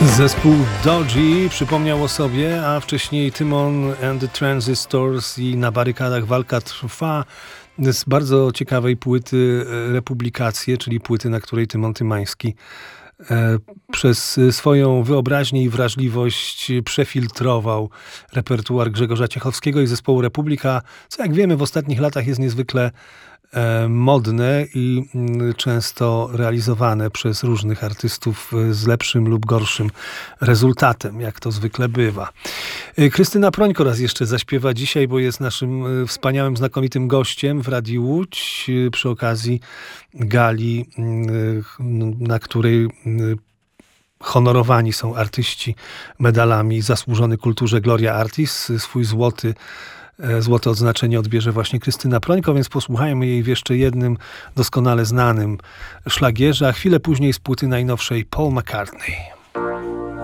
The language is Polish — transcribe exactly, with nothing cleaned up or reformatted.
Zespół Dodgy przypomniał o sobie, a wcześniej Timon and the Transistors i Na barykadach walka trwa. Z bardzo ciekawej płyty Republikacje, czyli płyty, na której Tymon Tymański e, przez swoją wyobraźnię i wrażliwość przefiltrował repertuar Grzegorza Ciechowskiego i zespołu Republika, co jak wiemy w ostatnich latach jest niezwykle e, modne i m, często realizowane przez różnych artystów z lepszym lub gorszym rezultatem, jak to zwykle bywa. E, Krystyna Prońko raz jeszcze zaśpiewa dzisiaj, bo jest naszym e, wspaniałym, znakomitym gościem w Radiu Łódź e, przy okazji gali, e, na której e, honorowani są artyści medalami Zasłużony Kulturze Gloria Artis. Swój złoty Złote odznaczenie odbierze właśnie Krystyna Prońko, więc posłuchajmy jej w jeszcze jednym doskonale znanym szlagierze, a chwilę później z płyty najnowszej Paul McCartney.